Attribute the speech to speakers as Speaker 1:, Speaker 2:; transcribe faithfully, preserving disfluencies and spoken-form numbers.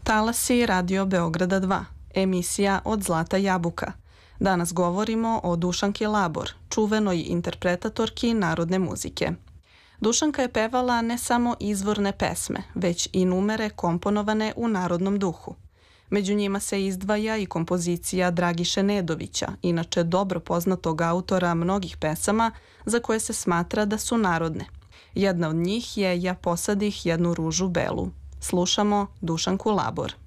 Speaker 1: Talasi Radio Beograda dva, emisija Od zlata jabuka. Danas govorimo o Dušanki Labor, čuvenoj interpretatorki narodne muzike. Dušanka je pevala ne samo izvorne pesme, već i numere komponovane u narodnom duhu. Među njima se izdvaja i kompozicija Dragiše Nedovića, inače dobro poznatog autora mnogih pesama za koje se smatra da su narodne. Jedna od njih je Ja posadih jednu ružu belu. Slušamo Dušanku Labor.